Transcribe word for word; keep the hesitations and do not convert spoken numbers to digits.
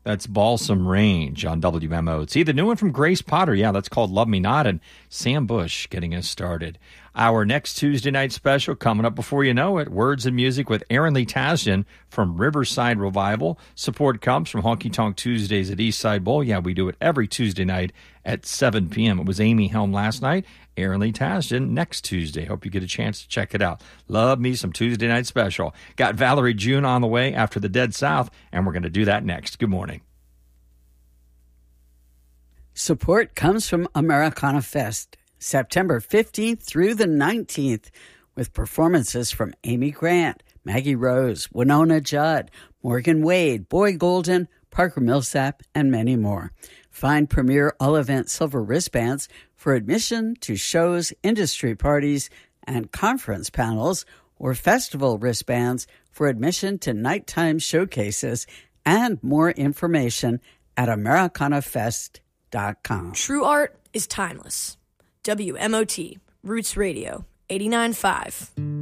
That's Balsam Range on W M O T. The new one from Grace Potter, yeah, that's called Love Me Not, and Sam Bush getting us started. Our next Tuesday night special coming up before you know it, Words and Music with Aaron Lee Tasjan from Riverside Revival. Support comes from Honky Tonk Tuesdays at Eastside Bowl. Yeah, we do it every Tuesday night at seven p.m. It was Amy Helm last night, Aaron Lee Tasjan next Tuesday. Hope you get a chance to check it out. Love me some Tuesday night special. Got Valerie June on the way after the Dead South, and we're going to do that next. Good morning. Support comes from Americana Fest, September fifteenth through the nineteenth, with performances from Amy Grant, Maggie Rose, Winona Judd, Morgan Wade, Boy Golden, Parker Millsap, and many more. Find premier all-event silver wristbands for admission to shows, industry parties, and conference panels, or festival wristbands for admission to nighttime showcases, and more information at americana fest dot com. True art is timeless. W M O T, Roots Radio, eighty-nine point five.